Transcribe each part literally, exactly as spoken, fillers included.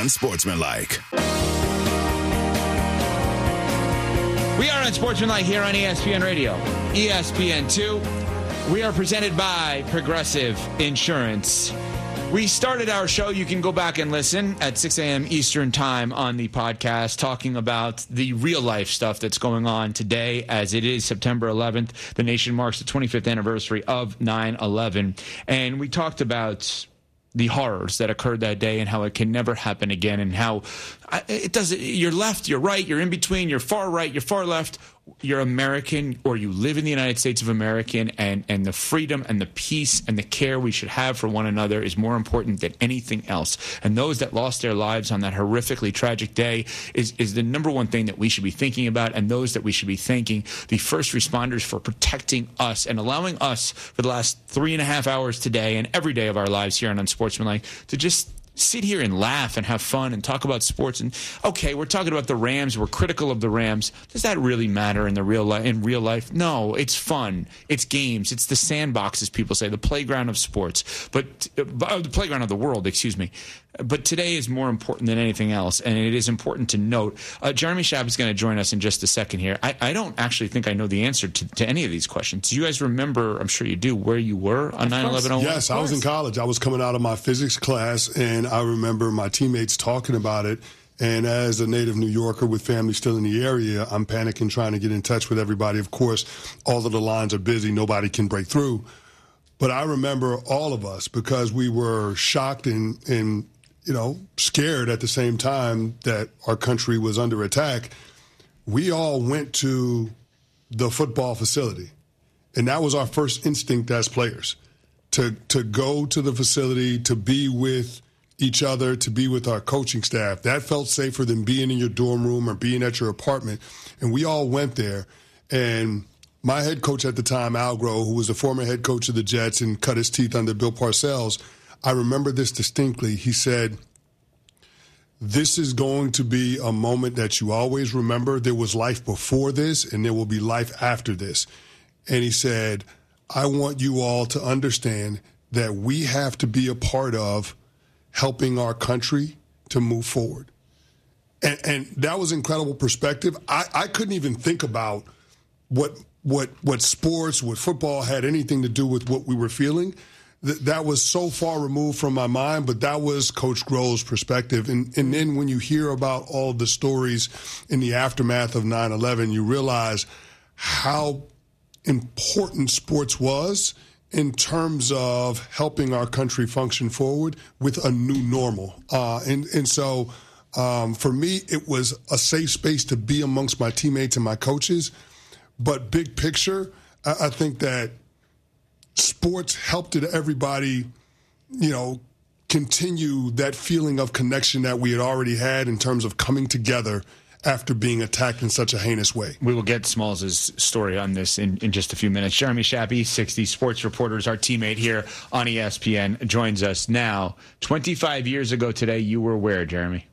Unsportsmanlike. We are Unsportsmanlike here on E S P N Radio, E S P N two. We are presented by Progressive Insurance. We started our show. You can go back and listen at six a.m. Eastern time on the podcast, talking about the real-life stuff that's going on today, as it is September eleventh. The nation marks the twenty-fifth anniversary of nine eleven. And we talked about the horrors that occurred that day and how it can never happen again, and how it does. You're left, you're right, you're in between, you're far right, you're far left. You're American, or you live in the United States of America, and, and the freedom and the peace and the care we should have for one another is more important than anything else. And those that lost their lives on that horrifically tragic day is, is the number one thing that we should be thinking about, and those that we should be thanking the first responders for protecting us and allowing us for the last three and a half hours today and every day of our lives here on Unsportsmanlike to just sit here and laugh and have fun and talk about sports. And okay, we're talking about the Rams. We're critical of the Rams. Does that really matter in the real life? In real life, no. It's fun. It's games. It's the sandbox, as people say, the playground of sports, but uh, the playground of the world. Excuse me. But today is more important than anything else, and it is important to note. Uh, Jeremy Schaap is going to join us in just a second here. I, I don't actually think I know the answer to, to any of these questions. Do you guys remember, I'm sure you do, where you were on nine eleven? Yes, I was in college. I was coming out of my physics class, and I remember my teammates talking about it. And as a native New Yorker with family still in the area, I'm panicking, trying to get in touch with everybody. Of course, all of the lines are busy. Nobody can break through. But I remember all of us, because we were shocked and, and you know, scared at the same time that our country was under attack. We all went to the football facility. And that was our first instinct as players, to to go to the facility, to be with each other, to be with our coaching staff. That felt safer than being in your dorm room or being at your apartment. And we all went there. And my head coach at the time, Al Groh, who was the former head coach of the Jets and cut his teeth under Bill Parcells, I remember this distinctly. He said, "This is going to be a moment that you always remember. There was life before this, and there will be life after this." And he said, "I want you all to understand that we have to be a part of helping our country to move forward." And, and that was incredible perspective. I, I couldn't even think about what what what sports, what football had anything to do with what we were feeling. That was so far removed from my mind, but that was Coach Groh's perspective. And, and then when you hear about all the stories in the aftermath of nine eleven, you realize how important sports was in terms of helping our country function forward with a new normal. Uh, and, and so um, for me, it was a safe space to be amongst my teammates and my coaches. But big picture, I, I think that sports helped everybody, you know, continue that feeling of connection that we had already had in terms of coming together after being attacked in such a heinous way. We will get Smalls' story on this in, in just a few minutes. Jeremy Schaap, E sixty Sports Reporters, our teammate here on E S P N, joins us now. twenty-five years ago today, you were where, Jeremy?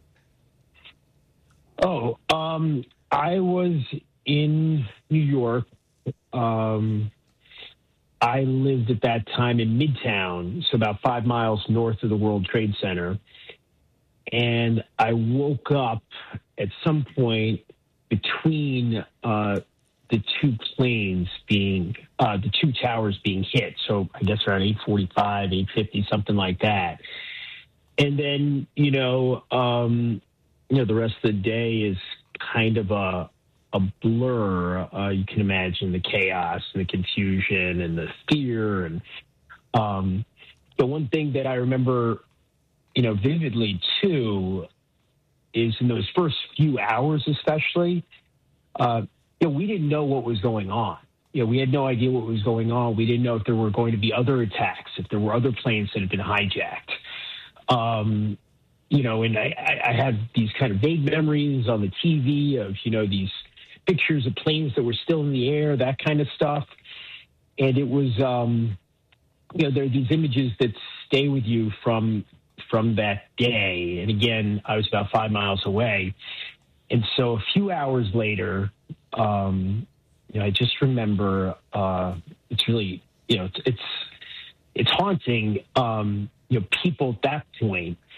Oh, um, I was in New York. Um I lived at that time in Midtown, so about five miles north of the World Trade Center. And I woke up at some point between uh, the two planes being, uh, the two towers being hit. So I guess around eight forty-five, eight fifty, something like that. And then, you know, um, you know, the rest of the day is kind of a, a blur. Uh, you can imagine the chaos and the confusion and the fear. And um, the one thing that I remember, you know, vividly too, is in those first few hours, especially, uh, you know, we didn't know what was going on. You know, we had no idea what was going on. We didn't know if there were going to be other attacks, if there were other planes that had been hijacked. Um, you know, and I, I had these kind of vague memories on the T V of, you know, these pictures of planes that were still in the air, that kind of stuff. And it was, um, you know, there are these images that stay with you from from that day. And again, I was about five miles away. And so a few hours later, um, you know, I just remember uh, it's really, you know, it's it's, it's haunting. Um, you know, people at that point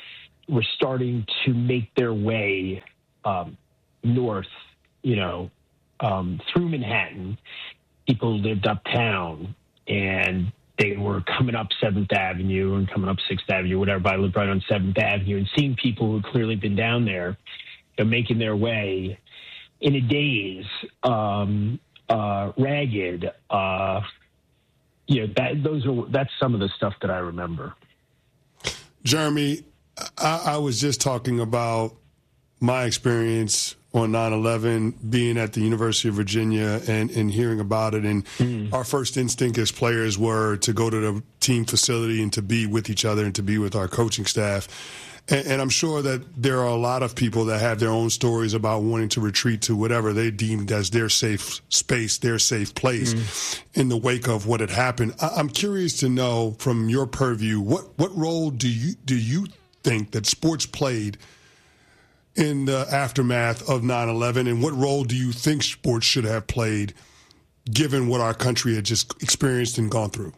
were starting to make their way um, north, you know, um, through Manhattan. People lived uptown, and they were coming up seventh Avenue and coming up sixth Avenue, whatever. But I lived right on seventh Avenue, and seeing people who had clearly been down there, you know, making their way in a daze, um, uh, ragged. Uh, you know, that those are that's some of the stuff that I remember. Jeremy, I, I was just talking about my experience on nine eleven, being at the University of Virginia and, and hearing about it. And mm. our first instinct as players were to go to the team facility and to be with each other and to be with our coaching staff. And, and I'm sure that there are a lot of people that have their own stories about wanting to retreat to whatever they deemed as their safe space, their safe place mm. in the wake of what had happened. I, I'm curious to know from your purview, what, what role do you, do you think that sports played in the aftermath of nine eleven, and what role do you think sports should have played given what our country had just experienced and gone through?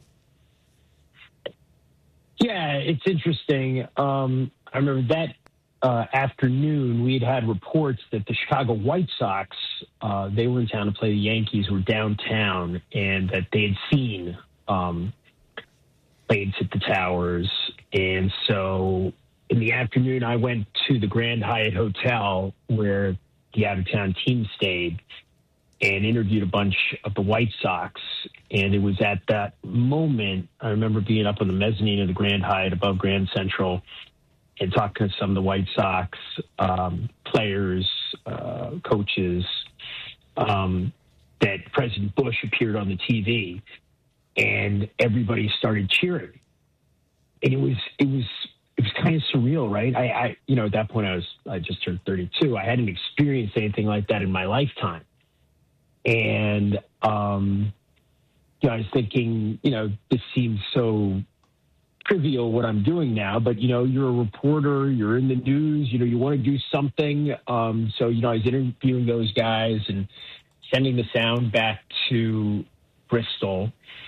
Yeah, it's interesting. Um, I remember that uh, afternoon we had had reports that the Chicago White Sox, uh, they were in town to play the Yankees, were downtown, and that they had seen um, planes hit the towers. And so in the afternoon, I went to the Grand Hyatt Hotel where the out-of-town team stayed and interviewed a bunch of the White Sox. And it was at that moment, I remember being up on the mezzanine of the Grand Hyatt above Grand Central and talking to some of the White Sox um, players, uh, coaches, um, that President Bush appeared on the T V, and everybody started cheering. And it was, it was, it was kind of surreal, right? I, I, you know, at that point I was, I just turned thirty-two. I hadn't experienced anything like that in my lifetime. And, um, you know, I was thinking, you know, this seems so trivial what I'm doing now, but, you know, you're a reporter, you're in the news, you know, you want to do something. Um, so, you know, I was interviewing those guys and sending the sound back to Bristol.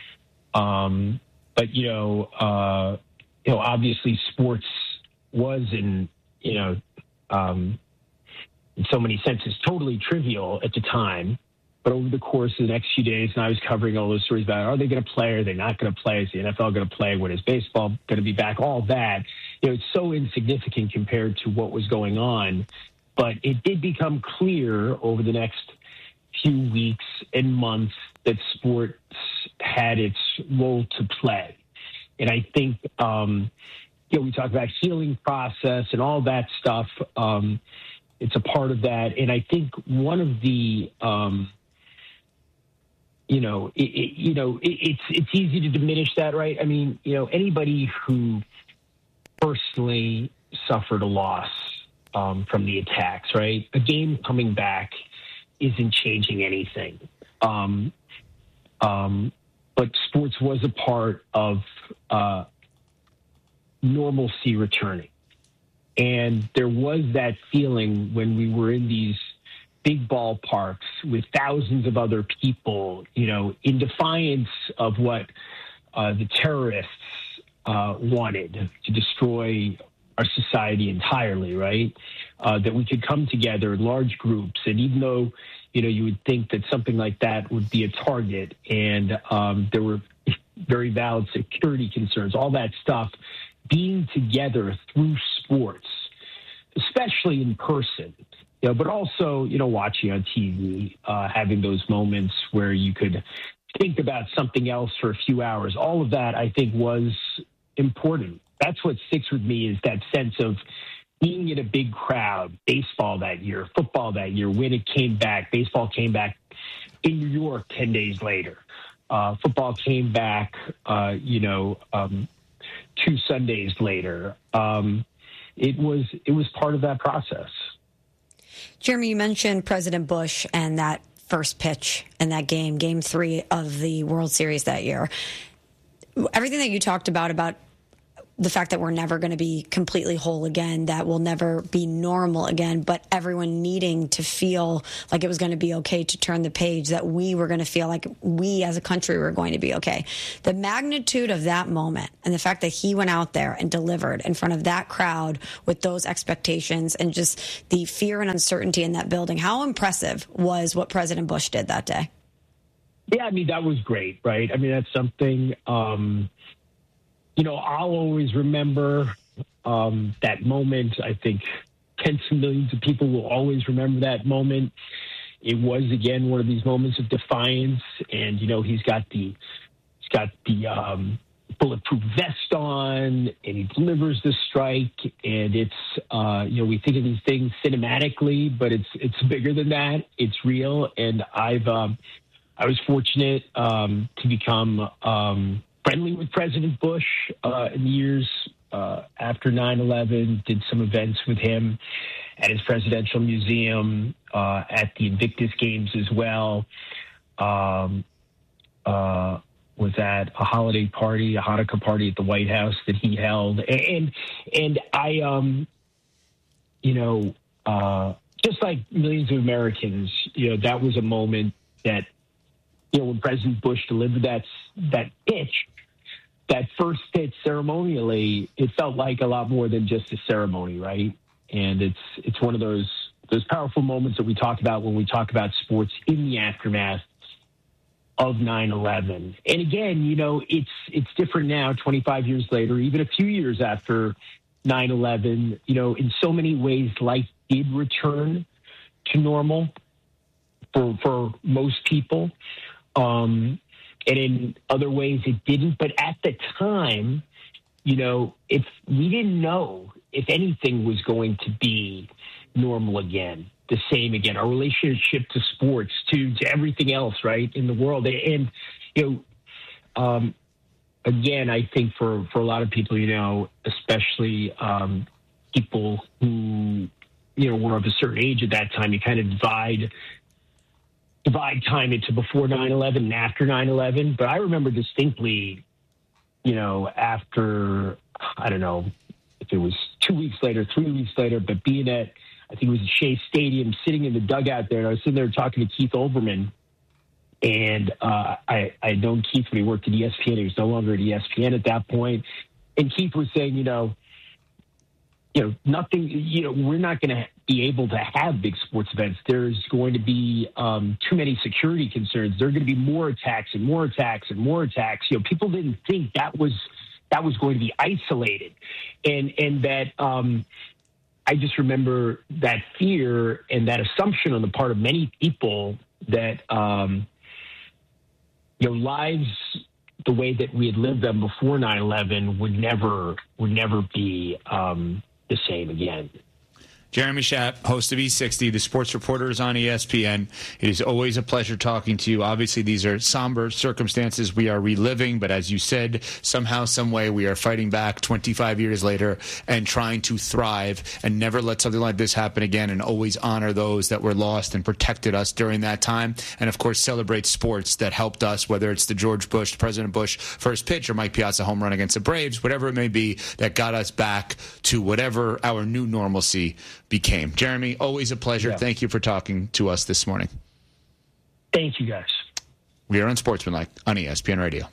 Um, but, you know, uh, you know, obviously sports was in, you know, um, in so many senses, totally trivial at the time. But over the course of the next few days, and I was covering all those stories about, are they going to play? Are they not going to play? Is the N F L going to play? When is baseball going to be back? All that, you know, it's so insignificant compared to what was going on. But it did become clear over the next few weeks and months that sports had its role to play. And I think, um, you know, we talk about healing process and all that stuff. Um, it's a part of that. And I think one of the, um, you know, it, it, you know, it, it's it's easy to diminish that, right? I mean, you know, anybody who personally suffered a loss um, from the attacks, right? A game coming back isn't changing anything. Um, um, but sports was a part of uh, normalcy returning. And there was that feeling when we were in these big ballparks with thousands of other people, you know, in defiance of what uh, the terrorists uh, wanted to destroy our society entirely, right? Uh, that we could come together in large groups. And even though, you know, you would think that something like that would be a target, and um, there were very valid security concerns, all that stuff, being together through sports, especially in person, you know, but also, you know, watching on T V, uh, having those moments where you could think about something else for a few hours. All of that, I think, was important. That's what sticks with me, is that sense of being in a big crowd. Baseball that year, football that year, when it came back. Baseball came back in New York ten days later. Uh, football came back, uh, you know, um, two Sundays later. Um, it was it was part of that process. Jeremy, you mentioned President Bush and that first pitch in that game, game three of the World Series that year. Everything that you talked about, about the fact that we're never going to be completely whole again, that will never be normal again, but everyone needing to feel like it was going to be okay to turn the page, that we were going to feel like we as a country were going to be okay. The magnitude of that moment and the fact that he went out there and delivered in front of that crowd with those expectations and just the fear and uncertainty in that building, how impressive was what President Bush did that day? Yeah, I mean, that was great, right? I mean, that's something... Um, You know, I'll always remember um, that moment. I think tens of millions of people will always remember that moment. It was, again, one of these moments of defiance. And, you know, he's got the he's got the um, bulletproof vest on, and he delivers the strike. And it's, uh, you know, we think of these things cinematically, but it's it's bigger than that. It's real. And I've um, I was fortunate um, to become um, friendly with President Bush uh, in the years uh, after nine eleven, did some events with him at his presidential museum, uh, at the Invictus Games as well. Um, uh, was at a holiday party, a Hanukkah party at the White House that he held. And, and I, um, you know, uh, just like millions of Americans, you know, that was a moment that, you know, when President Bush delivered that, that pitch, that first pitch ceremonially, it felt like a lot more than just a ceremony, right? And it's it's one of those those powerful moments that we talk about when we talk about sports in the aftermath of nine eleven. And again, you know, it's it's different now, twenty-five years later, even a few years after nine eleven. You know, in so many ways, life did return to normal for for most people. Um, and in other ways it didn't. But at the time, you know, if we didn't know if anything was going to be normal again, the same again, our relationship to sports, to, to everything else, right, in the world. And, you know, um, again, I think for, for a lot of people, you know, especially um, people who, you know, were of a certain age at that time, you kind of divide divide time into before nine eleven and after nine eleven. But I remember distinctly, you know, after, I don't know if it was two weeks later, three weeks later, but being at, I think it was at Shea Stadium, sitting in the dugout there, and I was sitting there talking to Keith Olbermann. And uh, I, I had known Keith when he worked at E S P N. He was no longer at E S P N at that point. And Keith was saying, you know, you know, nothing, you know, we're not going to be able to have big sports events. There's going to be um, too many security concerns. There are going to be more attacks and more attacks and more attacks. You know, people didn't think that was that was going to be isolated. And, and that um, I just remember that fear and that assumption on the part of many people that, um, you know, lives the way that we had lived them before nine eleven would never, would never be um, the same again. Jeremy Schaap, host of E sixty, the sports reporters on E S P N. It is always a pleasure talking to you. Obviously, these are somber circumstances we are reliving, but as you said, somehow, some way, we are fighting back twenty-five years later and trying to thrive and never let something like this happen again, and always honor those that were lost and protected us during that time. And, of course, celebrate sports that helped us, whether it's the George Bush, President Bush first pitch, or Mike Piazza home run against the Braves, whatever it may be, that got us back to whatever our new normalcy became. Jeremy, always a pleasure. Yeah. Thank you for talking to us this morning. Thank you, guys. We are on Sportsmanlike on E S P N Radio.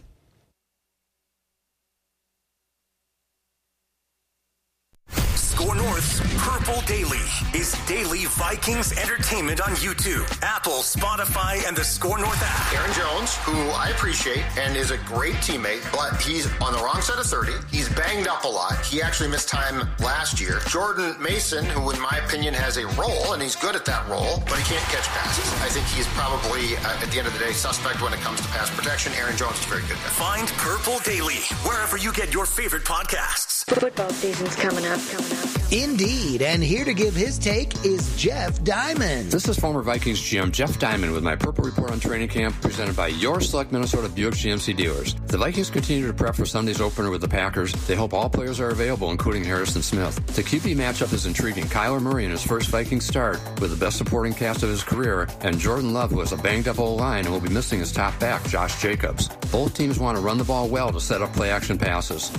Score North's Purple Daily is daily Vikings entertainment on YouTube, Apple, Spotify, and the Score North app. Aaron Jones, who I appreciate and is a great teammate, but he's on the wrong side of thirty. He's banged up a lot. He actually missed time last year. Jordan Mason, who in my opinion has a role, and he's good at that role, but he can't catch passes. I think he's probably, uh, at the end of the day, suspect when it comes to pass protection. Aaron Jones is very good at that. Find Purple Daily wherever you get your favorite podcasts. Football season's coming up, coming up. Indeed, and here to give his take is Jeff Diamond. This is former Vikings G M Jeff Diamond with my Purple Report on Training Camp, presented by your select Minnesota Buick G M C dealers. The Vikings continue to prep for Sunday's opener with the Packers. They hope all players are available, including Harrison Smith. The Q B matchup is intriguing. Kyler Murray in his first Vikings start with the best supporting cast of his career, and Jordan Love, who has a banged-up O-line and will be missing his top back, Josh Jacobs. Both teams want to run the ball well to set up play-action passes.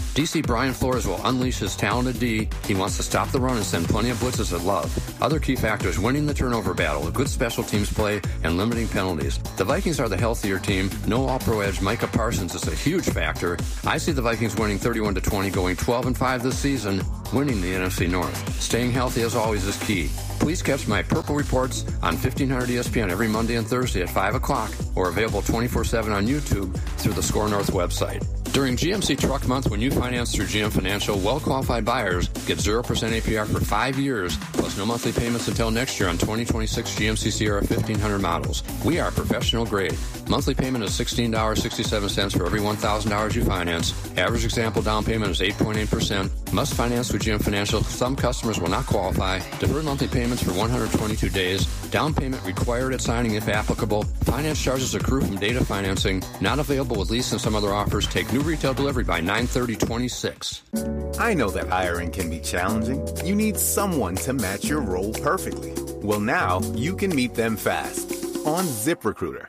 D C Brian Flores will unleash his talented D. He wants to stop the run and send plenty of blitzes at Love. Other key factors: winning the turnover battle, good special teams play, and limiting penalties. The Vikings are the healthier team. No all-pro edge Micah Parsons is a huge factor. I see the Vikings winning thirty-one to twenty, going twelve and five this season, winning the N F C North. Staying healthy, as always, is key. Please catch my Purple Reports on fifteen hundred E S P N every Monday and Thursday at five o'clock, or available twenty-four seven on YouTube through the Score North website. During G M C Truck Month, when you finance through G M Financial, well-qualified buyers get zero percent A P R for five years, plus no monthly payments until next year on twenty twenty-six G M C Sierra fifteen hundred models. We are professional grade. Monthly payment is sixteen dollars and sixty-seven cents for every one thousand dollars you finance. Average example down payment is eight point eight percent. Must finance with G M Financial. Some customers will not qualify. Deferred monthly payments for one hundred twenty-two days. Down payment required at signing if applicable. Finance charges accrue from data financing. Not available with lease and some other offers. Take new retail delivery by nine thirty twenty-six. I know that hiring can be challenging. You need someone to match your role perfectly. Well, now you can meet them fast on ZipRecruiter.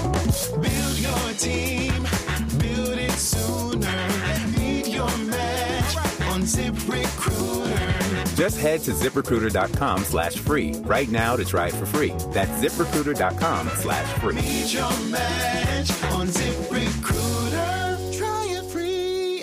Build your team, build it sooner. Meet your match on ZipRecruiter. Just head to ZipRecruiter.com slash free right now to try it for free. That's ZipRecruiter.com slash free. Meet your match on ZipRecruiter. Try it free.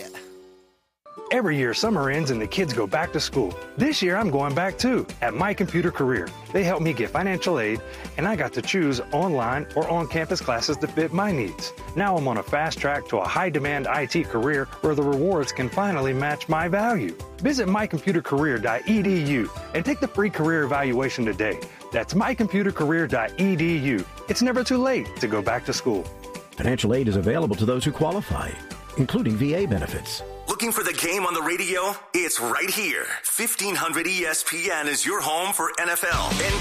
Every year, summer ends and the kids go back to school. This year, I'm going back too at My Computer Career. They helped me get financial aid, and I got to choose online or on-campus classes that fit my needs. Now I'm on a fast track to a high-demand I T career where the rewards can finally match my value. Visit my computer career dot e d u and take the free career evaluation today. That's my computer career dot e d u. It's never too late to go back to school. Financial aid is available to those who qualify, including V A benefits. Looking for the game on the radio? It's right here. fifteen hundred E S P N is your home for N F L,